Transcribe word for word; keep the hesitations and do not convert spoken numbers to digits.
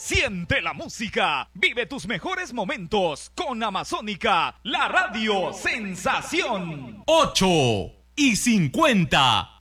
Siente la música, vive tus mejores momentos con Amazónica, la radio sensación. ocho y cincuenta.